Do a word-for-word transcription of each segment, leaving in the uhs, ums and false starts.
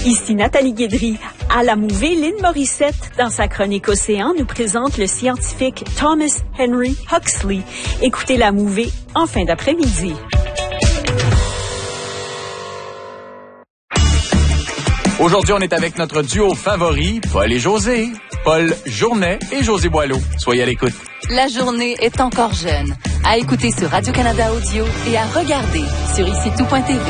Ici Nathalie Guédry. À la mouvée, Lynn Morissette, dans sa chronique Océan, nous présente le scientifique Thomas Henry Huxley. Écoutez la mouvée en fin d'après-midi. Aujourd'hui, on est avec notre duo favori, Paul et José. Paul Journet et José Boileau. Soyez à l'écoute. La journée est encore jeune. À écouter sur Radio-Canada Audio et à regarder sur ici tout point t v.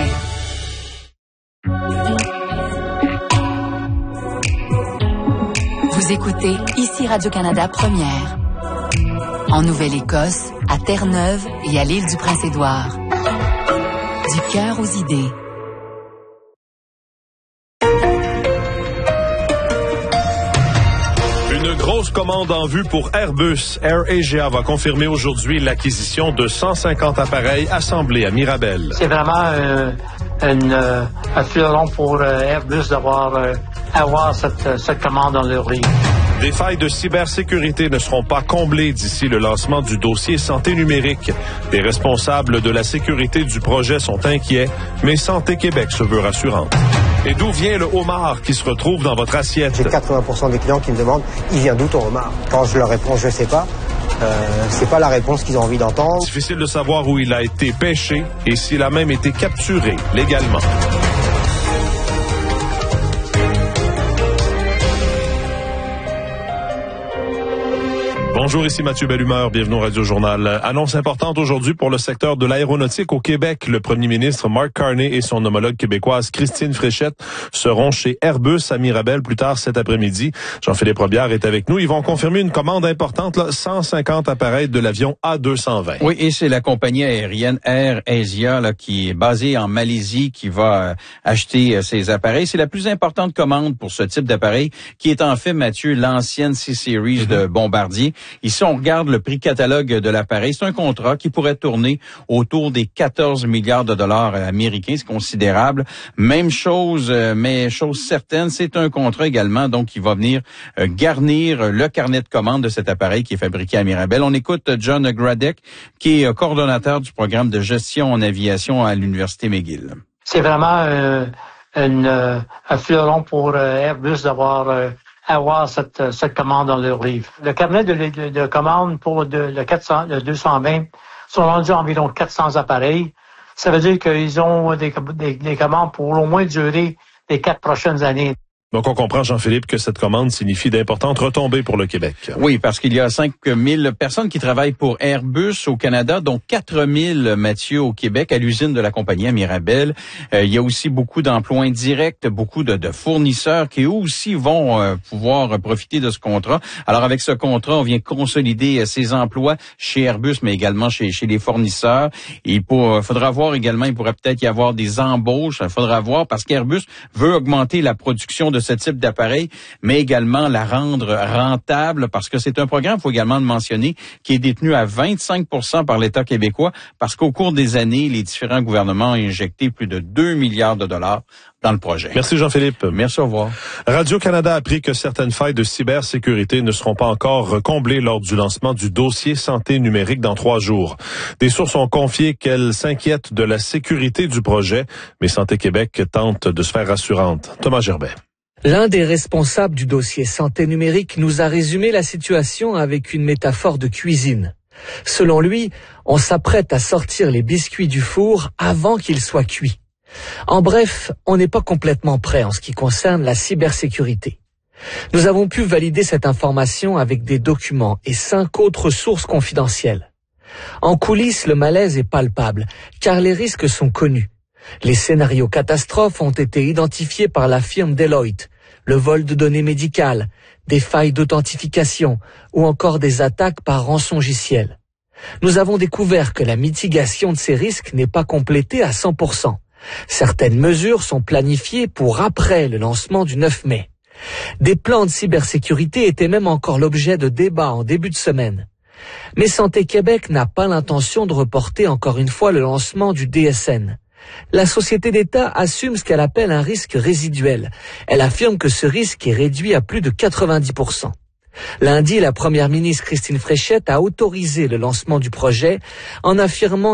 Vous écoutez ici Radio-Canada Première. En Nouvelle-Écosse, à Terre-Neuve et à l'île du Prince-Édouard. Du cœur aux idées. Une grosse commande en vue pour Airbus. AirAsia va confirmer aujourd'hui l'acquisition de cent cinquante appareils assemblés à Mirabel. C'est vraiment euh, une, euh, un fleuron pour euh, Airbus d'avoir euh, avoir cette, cette commande dans leur livre. Des failles de cybersécurité ne seront pas comblées d'ici le lancement du dossier santé numérique. Des responsables de la sécurité du projet sont inquiets, mais Santé Québec se veut rassurante. Et d'où vient le homard qui se retrouve dans votre assiette? J'ai quatre-vingts pour cent des clients qui me demandent « Il vient d'où ton homard ?» Quand je leur réponds « Je sais pas euh, », c'est pas la réponse qu'ils ont envie d'entendre. Difficile de savoir où il a été pêché et s'il a même été capturé légalement. Bonjour, ici Mathieu Bellumeur, bienvenue au Radio-Journal. Annonce importante aujourd'hui pour le secteur de l'aéronautique au Québec. Le premier ministre Mark Carney et son homologue québécoise Christine Fréchette seront chez Airbus à Mirabel plus tard cet après-midi. Jean-Philippe Robillard est avec nous. Ils vont confirmer une commande importante, là, cent cinquante appareils de l'avion A deux cent vingt. Oui, et c'est la compagnie aérienne AirAsia là, qui est basée en Malaisie qui va euh, acheter euh, ces appareils. C'est la plus importante commande pour ce type d'appareil qui est en fait, Mathieu, l'ancienne C-Series mm-hmm. de Bombardier. Ici, on regarde le prix catalogue de l'appareil. C'est un contrat qui pourrait tourner autour des quatorze milliards de dollars américains. C'est considérable. Même chose, mais chose certaine, c'est un contrat également donc qui va venir garnir le carnet de commande de cet appareil qui est fabriqué à Mirabel. On écoute John Gradek, qui est coordonnateur du programme de gestion en aviation à l'Université McGill. C'est vraiment euh, une, euh, un fleuron pour euh, Airbus d'avoir... Euh, avoir cette, cette commande dans leur livre. Le carnet de, de, de commandes pour de, le, quatre cents, le deux cent vingt sont rendus à environ quatre cents appareils. Ça veut dire qu'ils ont des, des, des commandes pour au moins durer les quatre prochaines années. Donc, on comprend, Jean-Philippe, que cette commande signifie d'importantes retombées pour le Québec. Oui, parce qu'il y a cinq mille personnes qui travaillent pour Airbus au Canada, dont quatre mille, Mathieu, au Québec, à l'usine de la compagnie à Mirabel. Euh, il y a aussi beaucoup d'emplois indirects, beaucoup de, de fournisseurs qui eux aussi vont euh, pouvoir profiter de ce contrat. Alors, avec ce contrat, on vient consolider euh, ces emplois chez Airbus, mais également chez, chez les fournisseurs. Il pour, euh, faudra voir également, il pourrait peut-être y avoir des embauches. Il faudra voir parce qu'Airbus veut augmenter la production de ce type d'appareil, mais également la rendre rentable parce que c'est un programme, il faut également le mentionner, qui est détenu à vingt-cinq pour cent par l'État québécois parce qu'au cours des années, les différents gouvernements ont injecté plus de deux milliards de dollars dans le projet. Merci Jean-Philippe. Merci, au revoir. Radio-Canada a appris que certaines failles de cybersécurité ne seront pas encore comblées lors du lancement du dossier santé numérique dans trois jours. Des sources ont confié qu'elles s'inquiètent de la sécurité du projet, mais Santé Québec tente de se faire rassurante. Thomas Gerbet. L'un des responsables du dossier santé numérique nous a résumé la situation avec une métaphore de cuisine. Selon lui, on s'apprête à sortir les biscuits du four avant qu'ils soient cuits. En bref, on n'est pas complètement prêt en ce qui concerne la cybersécurité. Nous avons pu valider cette information avec des documents et cinq autres sources confidentielles. En coulisses, le malaise est palpable, car les risques sont connus. Les scénarios catastrophes ont été identifiés par la firme Deloitte, le vol de données médicales, des failles d'authentification ou encore des attaques par rançongiciel. Nous avons découvert que la mitigation de ces risques n'est pas complétée à cent pour cent. Certaines mesures sont planifiées pour après le lancement du neuf mai. Des plans de cybersécurité étaient même encore l'objet de débats en début de semaine. Mais Santé Québec n'a pas l'intention de reporter encore une fois le lancement du D S N. La société d'État assume ce qu'elle appelle un risque résiduel. Elle affirme que ce risque est réduit à plus de quatre-vingt-dix pour cent. Lundi, la première ministre Christine Fréchette a autorisé le lancement du projet en affirmant